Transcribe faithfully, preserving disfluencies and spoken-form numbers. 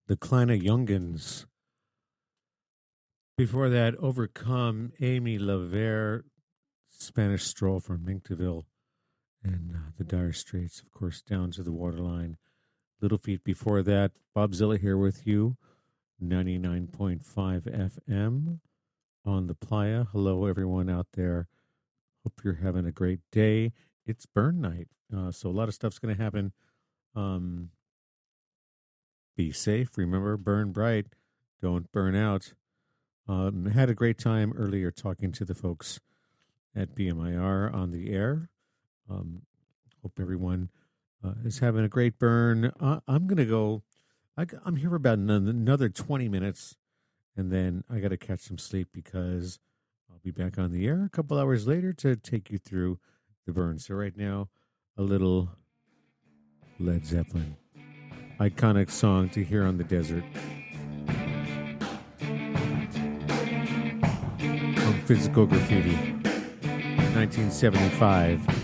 the Kleine Youngins. Before that, Overcome, Amy LaVere, Spanish Stroll from Minkville, and uh, the Dire Straits, of course, Down to the Waterline. Little Feat before that, Bob Zilla here with you, ninety-nine point five F M on the Playa. Hello, everyone out there. Hope you're having a great day. It's burn night, uh, so a lot of stuff's going to happen. Um, be safe. Remember, burn bright. Don't burn out. Um, had a great time earlier talking to the folks at B M I R on the air. Um, hope everyone uh, is having a great burn. Uh, I'm going to go, I, I'm here for about another twenty minutes, and then I got to catch some sleep because I'll be back on the air a couple hours later to take you through the burn. So right now, a little Led Zeppelin. Iconic song to hear on the desert. From Physical Graffiti, nineteen seventy-five.